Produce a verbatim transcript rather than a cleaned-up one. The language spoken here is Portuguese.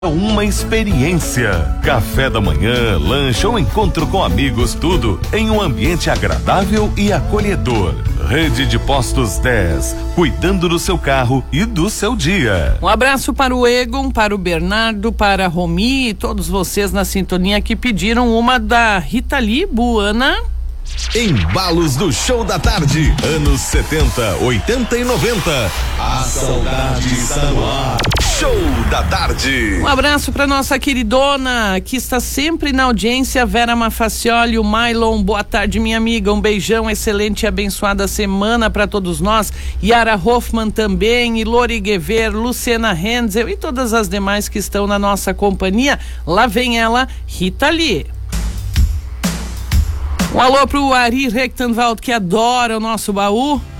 Uma experiência. Café da manhã, lanche ou encontro com amigos, tudo em um ambiente agradável e acolhedor. Rede de Postos dez, cuidando do seu carro e do seu dia. Um abraço para o Egon, para o Bernardo, para a Romi e todos vocês na sintonia que pediram uma da Rita Lee, Buana. Embalos do Show da Tarde, anos setenta, oitenta e noventa. A saudade está no ar. Show da Tarde. Um abraço para nossa queridona que está sempre na audiência, Vera Mafacioli, o Mylon. Boa tarde, minha amiga. Um beijão, excelente e abençoada semana para todos nós. Yara Hoffman também, e Lori Guever, Luciana Henzel e todas as demais que estão na nossa companhia. Lá vem ela, Rita Lee. Um alô pro Ari Rechtenwald, que adora o nosso baú.